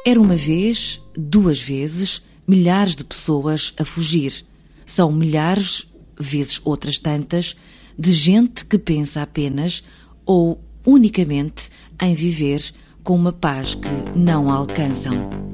Era uma vez, duas vezes, milhares de pessoas a fugir. São milhares, vezes outras tantas, de gente que pensa apenas ou unicamente em viver com uma paz que não alcançam.